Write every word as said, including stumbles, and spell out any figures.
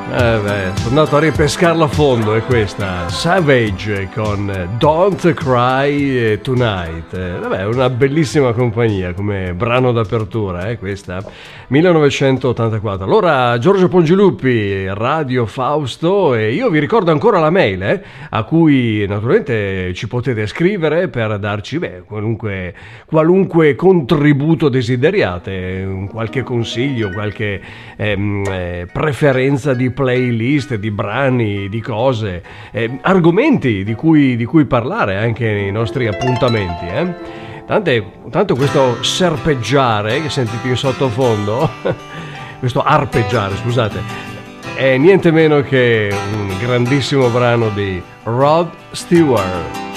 Eh beh, sono andato a ripescarla a fondo, è questa Savage con Don't Cry Tonight. Eh, vabbè, una bellissima compagnia come brano d'apertura, eh, questa millenovecentottantaquattro. Allora, Giorgio Pongilupi, Radio Fausto, e io vi ricordo ancora la mail, eh, a cui naturalmente ci potete scrivere per darci beh, qualunque, qualunque contributo desideriate, qualche consiglio, qualche ehm, eh, preferenza di playlist, di brani, di cose, eh, argomenti di cui, di cui parlare anche nei nostri appuntamenti. Eh? Tante, tanto questo serpeggiare che sentite in sottofondo, questo arpeggiare, scusate, è niente meno che un grandissimo brano di Rod Stewart.